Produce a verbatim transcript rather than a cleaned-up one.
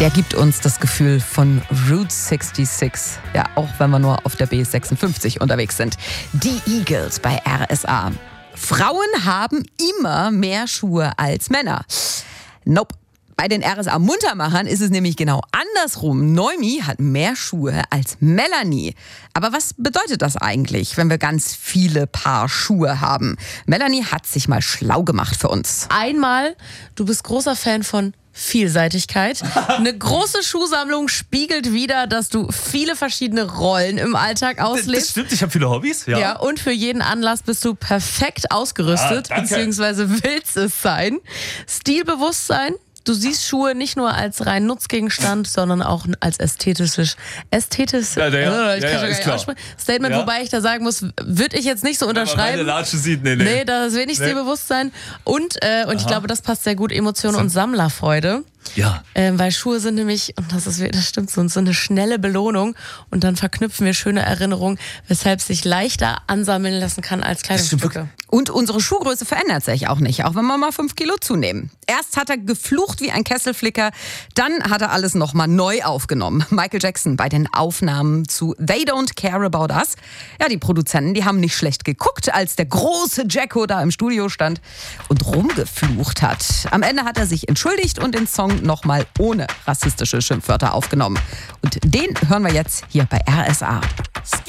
Der gibt uns das Gefühl von Route sechsundsechzig. Ja, auch wenn wir nur auf der B sechsundfünfzig unterwegs sind. Die Eagles bei R S A. Frauen haben immer mehr Schuhe als Männer. Nope. Bei den R S A-Muntermachern ist es nämlich genau andersrum. Noemi hat mehr Schuhe als Melanie. Aber was bedeutet das eigentlich, wenn wir ganz viele Paar Schuhe haben? Melanie hat sich mal schlau gemacht für uns. Einmal, du bist großer Fan von Vielseitigkeit. Eine große Schuhsammlung spiegelt wider, dass du viele verschiedene Rollen im Alltag auslebst. Das stimmt, ich habe viele Hobbys. Ja. ja, und für jeden Anlass bist du perfekt ausgerüstet, Ah, beziehungsweise willst es sein. Stilbewusstsein. Du siehst Schuhe nicht nur als rein Nutzgegenstand, sondern auch als ästhetisches, ästhetisches ja, ja, ich ja, kann ja, schon gar nicht Statement, ja. wobei ich da sagen muss, würde ich jetzt nicht so unterschreiben. Wenn man meine Latsche sieht, nee, nee. Nee, da ist wenig nee. Stilbewusstsein. Und, äh, und ich glaube, das passt sehr gut, Emotionen und Sammlerfreude. Ja. Ähm, weil Schuhe sind nämlich, und das ist, das stimmt so, so eine schnelle Belohnung und dann verknüpfen wir schöne Erinnerungen, weshalb sich leichter ansammeln lassen kann als Kleidungsstücke. Und unsere Schuhgröße verändert sich auch nicht, auch wenn wir mal fünf Kilo zunehmen. Erst hat er geflucht wie ein Kesselflicker, dann hat er alles nochmal neu aufgenommen. Michael Jackson bei den Aufnahmen zu They Don't Care About Us. Ja, die Produzenten, die haben nicht schlecht geguckt, als der große Jacko da im Studio stand und rumgeflucht hat. Am Ende hat er sich entschuldigt und den Song nochmal ohne rassistische Schimpfwörter aufgenommen. Und den hören wir jetzt hier bei R S A.